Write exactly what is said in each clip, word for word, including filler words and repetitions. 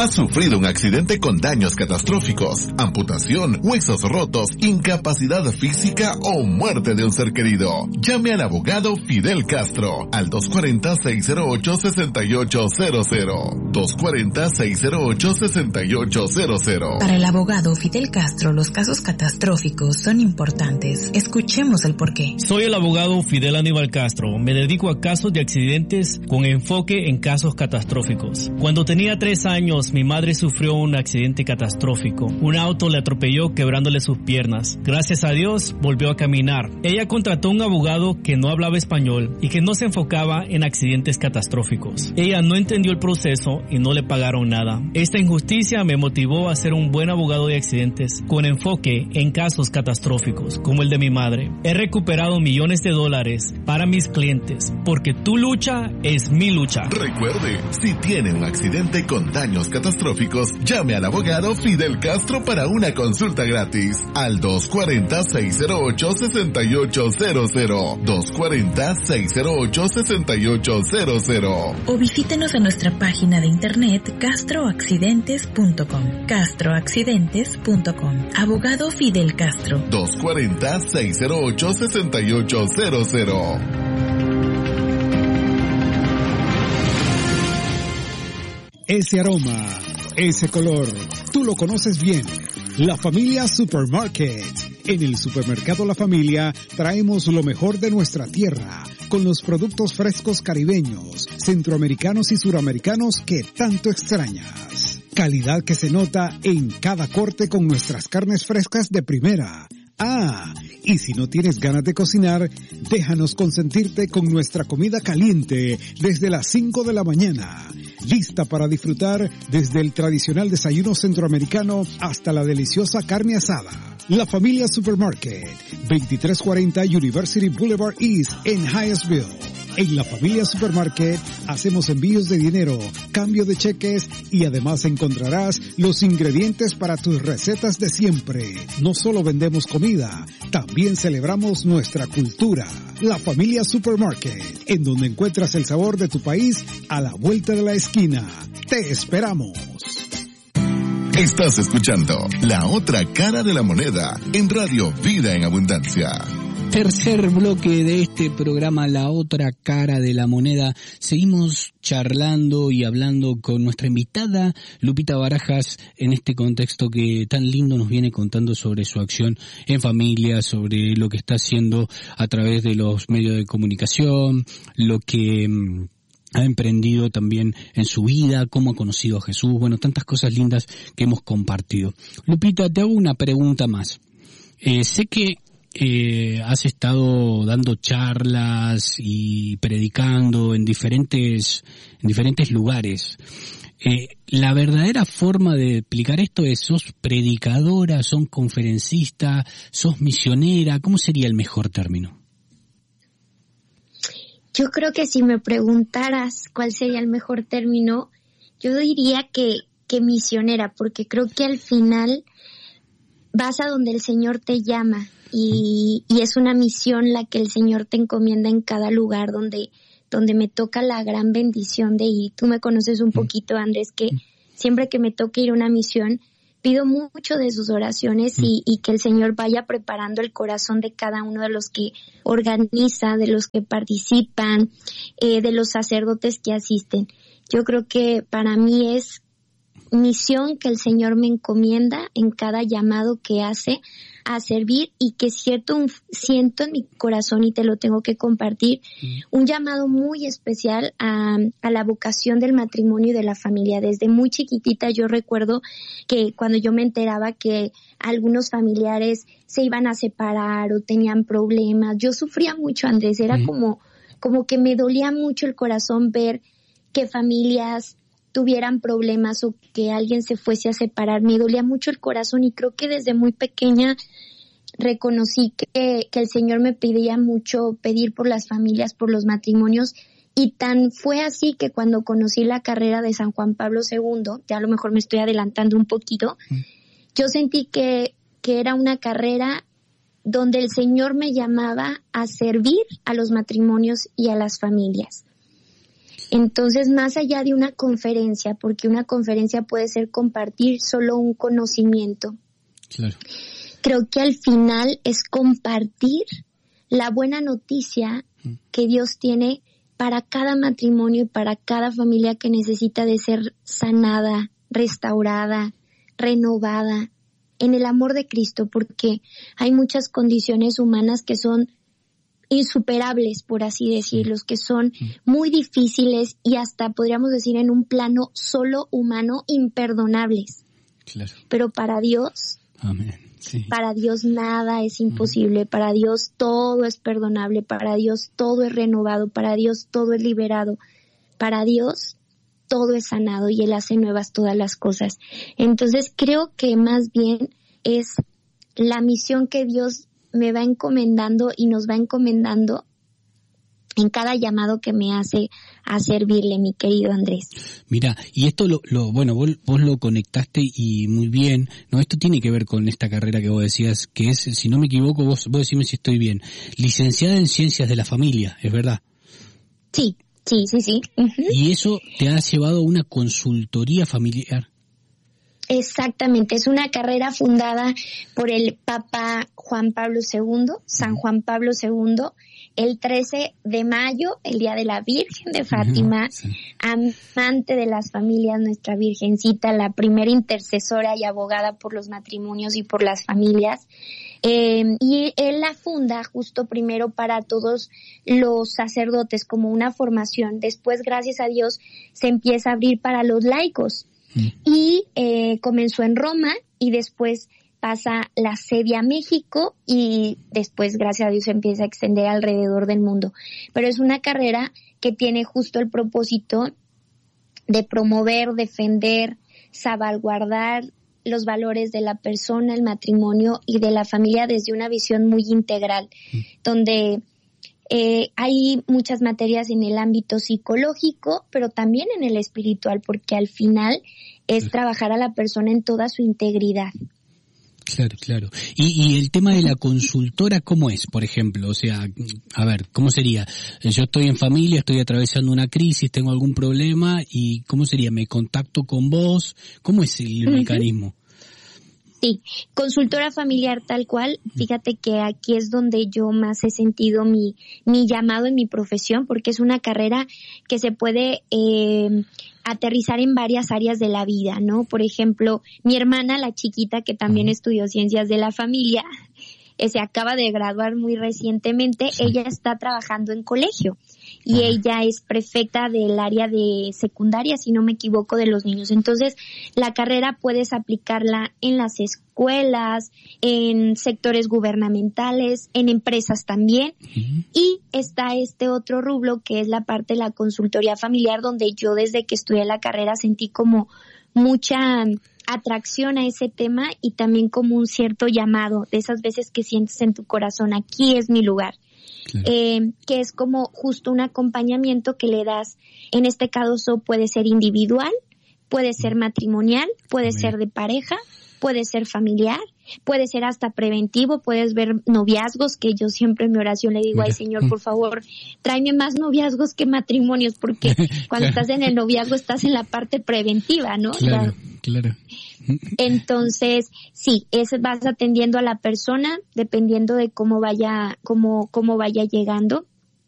¿Has sufrido un accidente con daños catastróficos, amputación, huesos rotos, incapacidad física o muerte de un ser querido? Llame al abogado Fidel Castro al dos cuatro cero, seis cero ocho, seis ocho cero cero. dos cuatro cero, seis cero ocho, seis ocho cero cero. Para el abogado Fidel Castro, los casos catastróficos son importantes. Escuchemos el porqué. Soy el abogado Fidel Aníbal Castro. Me dedico a casos de accidentes con enfoque en casos catastróficos. Cuando tenía tres años, mi madre sufrió un accidente catastrófico. Un auto le atropelló quebrándole sus piernas. Gracias a Dios, volvió a caminar. Ella contrató un abogado que no hablaba español y que no se enfocaba en accidentes catastróficos. Ella no entendió el proceso y no le pagaron nada. Esta injusticia me motivó a ser un buen abogado de accidentes con enfoque en casos catastróficos, como el de mi madre. He recuperado millones de dólares para mis clientes, porque tu lucha es mi lucha. Recuerde, si tiene un accidente con daños catastróficos, llame al abogado Fidel Castro para una consulta gratis al dos cuatro cero, seis cero ocho, seis ocho cero cero. dos cuatro cero, seis cero ocho, seis ocho cero cero. O visítenos en nuestra página de internet castro accidentes punto com. castro accidentes punto com. Abogado Fidel Castro. dos cuatro cero, seis cero ocho, seis ocho cero cero. Ese aroma, ese color, tú lo conoces bien. La Familia Supermarket. En el supermercado La Familia traemos lo mejor de nuestra tierra, con los productos frescos caribeños, centroamericanos y suramericanos que tanto extrañas. Calidad que se nota en cada corte con nuestras carnes frescas de primera. Ah, y si no tienes ganas de cocinar, déjanos consentirte con nuestra comida caliente desde las cinco de la mañana. Lista para disfrutar desde el tradicional desayuno centroamericano hasta la deliciosa carne asada. La Familia Supermarket, veintitrés cuarenta University Boulevard East en Hyattsville. En La Familia Supermarket hacemos envíos de dinero, cambio de cheques y además encontrarás los ingredientes para tus recetas de siempre. No solo vendemos comida, también celebramos nuestra cultura. La Familia Supermarket, en donde encuentras el sabor de tu país a la vuelta de la esquina. Te esperamos. Estás escuchando La Otra Cara de la Moneda en Radio Vida en Abundancia. Tercer bloque de este programa, La Otra Cara de la Moneda. Seguimos charlando y hablando con nuestra invitada Lupita Barajas en este contexto que tan lindo nos viene contando sobre su acción en familia, sobre lo que está haciendo a través de los medios de comunicación, lo que mmm, ha emprendido también en su vida, cómo ha conocido a Jesús, bueno, tantas cosas lindas que hemos compartido. Lupita, te hago una pregunta más. Eh, sé que Eh, has estado dando charlas y predicando en diferentes en diferentes lugares. Eh, la verdadera forma de explicar esto es: ¿sos predicadora, sos conferencista, sos misionera? ¿Cómo sería el mejor término? Yo creo que si me preguntaras cuál sería el mejor término, yo diría que, que misionera, porque creo que al final vas a donde el Señor te llama. Y, y es una misión la que el Señor te encomienda en cada lugar donde, donde me toca la gran bendición de ir. Tú me conoces un poquito, Andrés, que siempre que me toca ir a una misión, pido mucho de sus oraciones y, y que el Señor vaya preparando el corazón de cada uno de los que organiza, de los que participan, eh, de los sacerdotes que asisten. Yo creo que para mí es misión que el Señor me encomienda en cada llamado que hace a servir, y que cierto un, siento en mi corazón, y te lo tengo que compartir, mm. un llamado muy especial a, a la vocación del matrimonio y de la familia. Desde muy chiquitita yo recuerdo que cuando yo me enteraba que algunos familiares se iban a separar o tenían problemas, yo sufría mucho, Andrés, era mm. como, como que me dolía mucho el corazón ver que familias tuvieran problemas o que alguien se fuese a separar. Me dolía mucho el corazón, y creo que desde muy pequeña reconocí que, que el Señor me pedía mucho pedir por las familias, por los matrimonios, y tan fue así que cuando conocí la carrera de San Juan Pablo segundo, ya a lo mejor me estoy adelantando un poquito, mm. yo sentí que, que era una carrera donde el Señor me llamaba a servir a los matrimonios y a las familias. Entonces, más allá de una conferencia, porque una conferencia puede ser compartir solo un conocimiento, claro. Creo que al final es compartir la buena noticia que Dios tiene para cada matrimonio y para cada familia que necesita de ser sanada, restaurada, renovada en el amor de Cristo, porque hay muchas condiciones humanas que son insuperables, por así decirlo, que son muy difíciles y hasta podríamos decir en un plano solo humano imperdonables. Claro. Pero para Dios, amén. Sí. Para Dios nada es imposible, para Dios todo es perdonable, para Dios todo es renovado, para Dios todo es liberado, para Dios todo es sanado y Él hace nuevas todas las cosas. Entonces creo que más bien es la misión que Dios me va encomendando y nos va encomendando en cada llamado que me hace a servirle, mi querido Andrés. Mira, y esto lo, lo bueno, vos, vos lo conectaste y muy bien, no, esto tiene que ver con esta carrera que vos decías, que es, si no me equivoco, vos, vos decime si estoy bien, licenciada en Ciencias de la Familia, ¿es verdad? Sí, sí, sí, sí. Uh-huh. Y eso te ha llevado a una consultoría familiar. Exactamente, es una carrera fundada por el Papa Juan Pablo segundo, San Juan Pablo segundo, el trece de mayo, el Día de la Virgen de Fátima, uh-huh, sí. Amante de las familias, nuestra Virgencita, la primera intercesora y abogada por los matrimonios y por las familias. Eh, y él la funda justo primero para todos los sacerdotes como una formación. Después, gracias a Dios, se empieza a abrir para los laicos. Y eh, comenzó en Roma y después pasa la sede a México y después, gracias a Dios, se empieza a extender alrededor del mundo. Pero es una carrera que tiene justo el propósito de promover, defender, salvaguardar los valores de la persona, el matrimonio y de la familia desde una visión muy integral, mm. donde Eh, hay muchas materias en el ámbito psicológico, pero también en el espiritual, porque al final es trabajar a la persona en toda su integridad. Claro, claro. Y, y el tema de la consultora, ¿cómo es, por ejemplo? O sea, a ver, ¿cómo sería? Yo estoy en familia, estoy atravesando una crisis, tengo algún problema, y ¿cómo sería? ¿Me contacto con vos? ¿Cómo es el uh-huh. mecanismo? Sí, consultora familiar tal cual. Fíjate que aquí es donde yo más he sentido mi mi llamado en mi profesión, porque es una carrera que se puede eh, aterrizar en varias áreas de la vida, ¿no? Por ejemplo, mi hermana, la chiquita, que también estudió Ciencias de la Familia, eh, se acaba de graduar muy recientemente. Sí. Ella está trabajando en colegio. Y Ajá. ella es prefecta del área de secundaria, si no me equivoco, de los niños. Entonces, la carrera puedes aplicarla en las escuelas, en sectores gubernamentales, en empresas también. Uh-huh. Y está este otro rubro que es la parte de la consultoría familiar, donde yo desde que estudié la carrera sentí como mucha atracción a ese tema y también como un cierto llamado, de esas veces que sientes en tu corazón, aquí es mi lugar. Claro. Eh, que es como justo un acompañamiento que le das, en este caso puede ser individual, puede ser matrimonial, puede Amén. Ser de pareja, puede ser familiar, puede ser hasta preventivo, puedes ver noviazgos, que yo siempre en mi oración le digo, Mira. Ay Señor, por favor, tráeme más noviazgos que matrimonios, porque cuando claro. estás en el noviazgo estás en la parte preventiva, ¿no? Claro, la, claro. Entonces, sí, es, vas atendiendo a la persona dependiendo de cómo vaya, cómo, cómo vaya llegando.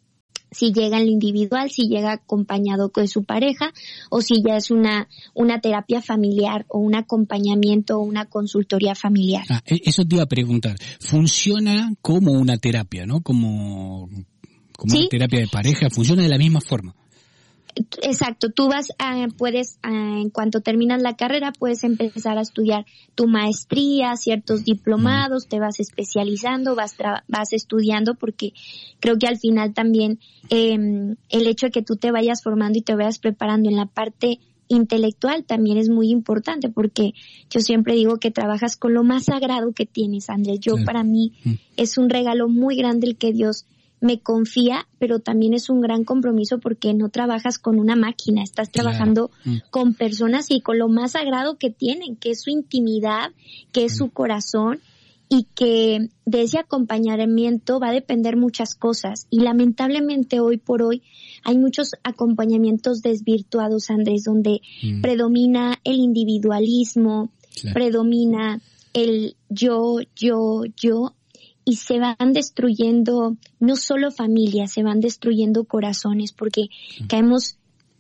Si llega en lo individual, si llega acompañado con su pareja, o si ya es una, una terapia familiar, o un acompañamiento, o una consultoría familiar. Ah, eso te iba a preguntar. ¿Funciona como una terapia, no? Como, como ¿Sí? una terapia de pareja, ¿funciona de la misma forma? Exacto, tú vas a, puedes, a, en cuanto terminas la carrera, puedes empezar a estudiar tu maestría, ciertos diplomados, te vas especializando, vas tra- vas estudiando, porque creo que al final también eh, el hecho de que tú te vayas formando y te vayas preparando en la parte intelectual también es muy importante, porque yo siempre digo que trabajas con lo más sagrado que tienes, Andrés. Yo sí. para mí mm. es un regalo muy grande el que Dios me confía, pero también es un gran compromiso porque no trabajas con una máquina, estás trabajando claro. mm. con personas y con lo más sagrado que tienen, que es su intimidad, que es mm. su corazón, y que de ese acompañamiento va a depender muchas cosas. Y lamentablemente hoy por hoy hay muchos acompañamientos desvirtuados, Andrés, donde mm. predomina el individualismo, claro. predomina el yo, yo, yo, y se van destruyendo no solo familias, se van destruyendo corazones, porque sí. caemos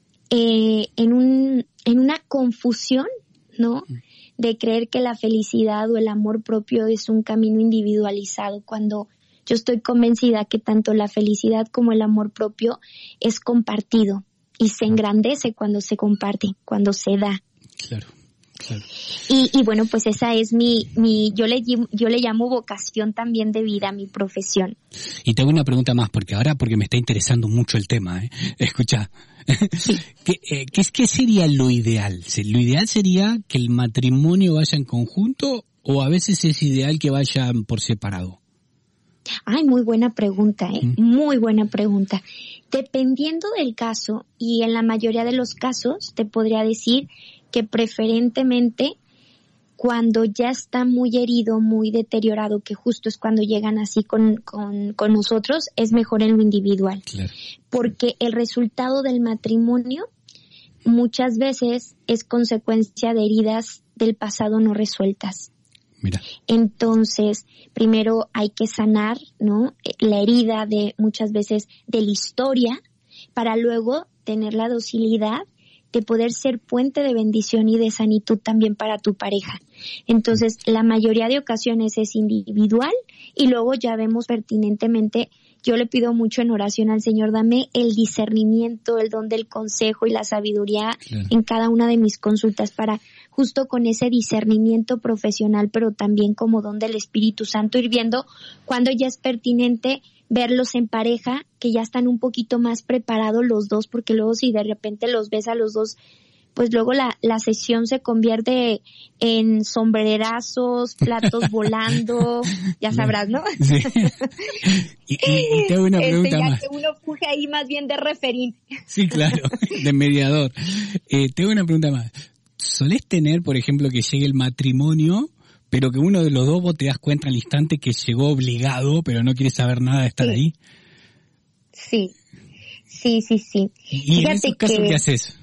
eh, en un en una confusión, ¿no? Sí. De creer que la felicidad o el amor propio es un camino individualizado, cuando yo estoy convencida que tanto la felicidad como el amor propio es compartido y se engrandece cuando se comparte, cuando se da. Claro. Claro. Y, y bueno, pues esa es mi, mi yo le yo le llamo vocación también de vida, mi profesión. Y te hago una pregunta más, porque ahora porque me está interesando mucho el tema, ¿eh? Escucha, sí. ¿Qué, eh, ¿qué, ¿qué sería lo ideal? ¿Lo ideal sería que el matrimonio vaya en conjunto o a veces es ideal que vayan por separado? Ay, muy buena pregunta, ¿eh? ¿Mm? Muy buena pregunta. Dependiendo del caso, y en la mayoría de los casos, te podría decir que preferentemente cuando ya está muy herido, muy deteriorado, que justo es cuando llegan así con, con, con nosotros, es mejor en lo individual. Claro. Porque el resultado del matrimonio muchas veces es consecuencia de heridas del pasado no resueltas. Mira. Entonces, primero hay que sanar, ¿no? La herida de muchas veces de la historia, para luego tener la docilidad de poder ser puente de bendición y de sanitud también para tu pareja. Entonces, la mayoría de ocasiones es individual y luego ya vemos pertinentemente, yo le pido mucho en oración al Señor, dame el discernimiento, el don del consejo y la sabiduría claro. en cada una de mis consultas para justo con ese discernimiento profesional, pero también como don del Espíritu Santo, ir viendo cuando ya es pertinente verlos en pareja, que ya están un poquito más preparados los dos, porque luego si de repente los ves a los dos, pues luego la, la sesión se convierte en sombrerazos, platos volando, ya sabrás, ¿no? Sí. Y, y, y te hago una pregunta este, ya más. Que uno fuge ahí más bien de referín. Sí, claro, de mediador. Eh, te hago una pregunta más. ¿Solés tener, por ejemplo, que llegue el matrimonio, pero que uno de los dos vos te das cuenta al instante que llegó obligado, pero no quiere saber nada de estar sí. ahí? Sí, sí, sí, sí. ¿Y Fíjate en esos casos que qué haces?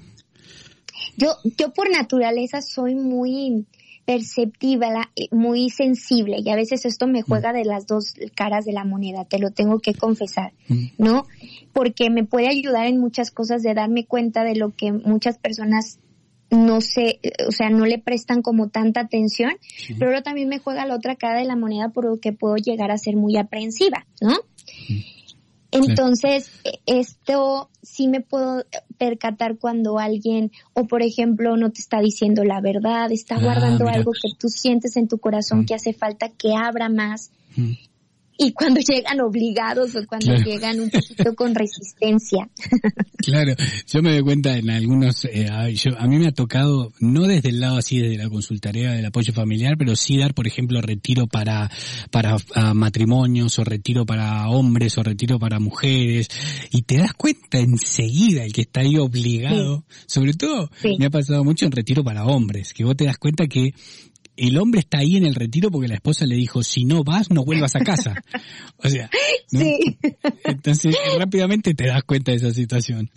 Yo, yo por naturaleza soy muy perceptiva, muy sensible, y a veces esto me juega de las dos caras de la moneda, te lo tengo que confesar, ¿no? Porque me puede ayudar en muchas cosas de darme cuenta de lo que muchas personas no sé, o sea, no le prestan como tanta atención, sí. pero luego también me juega la otra cara de la moneda por lo que puedo llegar a ser muy aprensiva, ¿no? Sí. Entonces, esto sí me puedo percatar cuando alguien, o por ejemplo, no te está diciendo la verdad, está ah, guardando mira. algo que tú sientes en tu corazón mm. que hace falta que abra más. Mm. Y cuando llegan obligados o cuando claro. llegan un poquito con resistencia. Claro, yo me doy cuenta en algunos, eh, yo, a mí me ha tocado, no desde el lado así desde la consultoría del apoyo familiar, pero sí dar, por ejemplo, retiro para para uh, matrimonios, o retiro para hombres, o retiro para mujeres, y te das cuenta enseguida el que está ahí obligado, sí. sobre todo sí. me ha pasado mucho en retiro para hombres, que vos te das cuenta que el hombre está ahí en el retiro porque la esposa le dijo, si no vas, no vuelvas a casa. O sea, ¿no? Sí. Entonces, rápidamente te das cuenta de esa situación.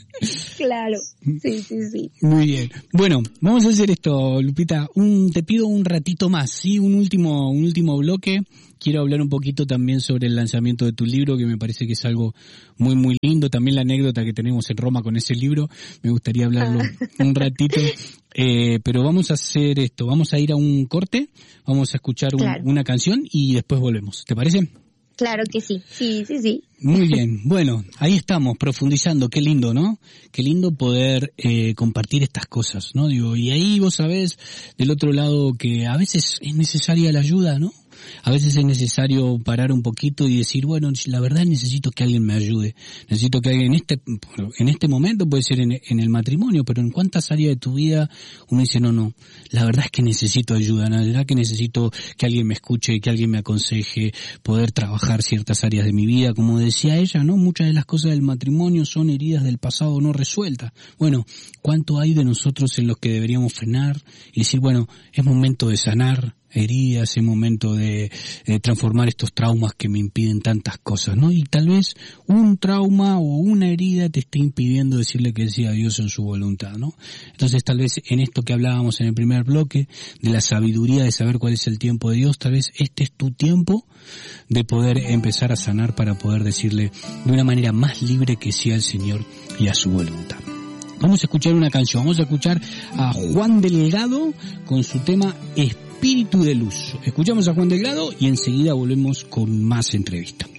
Claro, sí, sí, sí. Muy bien. Bueno, vamos a hacer esto, Lupita. Un, te pido un ratito más, ¿sí? Un último, un último bloque. Quiero hablar un poquito también sobre el lanzamiento de tu libro, que me parece que es algo muy, muy lindo. También la anécdota que tenemos en Roma con ese libro. Me gustaría hablarlo ah. un ratito. Eh, pero vamos a hacer esto. Vamos a ir a un corte. Vamos a escuchar un, claro. una canción y después volvemos. ¿Te parece? Claro que sí. Sí, sí, sí. Muy bien. Bueno, ahí estamos, profundizando. Qué lindo, ¿no? Qué lindo poder eh, compartir estas cosas, ¿no? Digo, y ahí vos sabés, del otro lado, que a veces es necesaria la ayuda, ¿no? A veces es necesario parar un poquito y decir, bueno, la verdad necesito que alguien me ayude. Necesito que alguien en este, en este momento puede ser en, en el matrimonio, pero en cuántas áreas de tu vida uno dice, no, no, la verdad es que necesito ayuda, la verdad que necesito que alguien me escuche, que alguien me aconseje, poder trabajar ciertas áreas de mi vida. Como decía ella, ¿no? Muchas de las cosas del matrimonio son heridas del pasado no resueltas. Bueno, ¿cuánto hay de nosotros en los que deberíamos frenar y decir, bueno, es momento de sanar? heridas, es momento de, de transformar estos traumas que me impiden tantas cosas, ¿no? Y tal vez un trauma o una herida te esté impidiendo decirle que sí a Dios en su voluntad, ¿no? Entonces tal vez en esto que hablábamos en el primer bloque, de la sabiduría de saber cuál es el tiempo de Dios, tal vez este es tu tiempo de poder empezar a sanar para poder decirle de una manera más libre que sí al Señor y a su voluntad. Vamos a escuchar una canción, vamos a escuchar a Juan Delgado con su tema Espíritu de Luz. Escuchamos a Juan Delgado y enseguida volvemos con más entrevista.